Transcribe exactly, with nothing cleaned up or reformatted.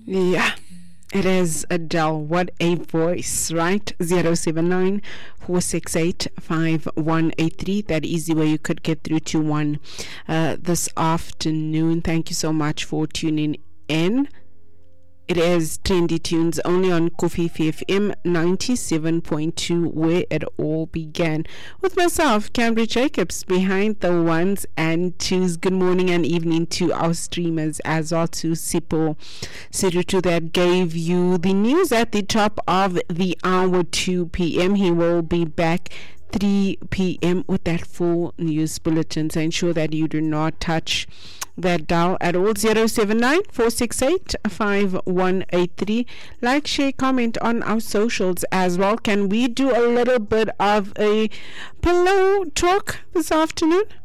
Yeah, it is Adele. What a voice, right? zero seven nine, four six eight, five one eight three. That is the way you could get through to one uh, this afternoon. Thank you so much for tuning in. It is Trendy Tunes only on Kofifi F M ninety-seven point two, where it all began. With myself, Cambridge Jacobs, behind the ones and twos. Good morning and evening to our streamers as well, to Sipo Sirutu that gave you the news at the top of the hour, two p.m. He will be back three p.m. with that full news bulletin. So ensure that you do not touch that dial at all. Zero seven nine, four six eight, five one eight three. Like, share, comment on our socials as well. Can we do a little bit of a pillow talk this afternoon?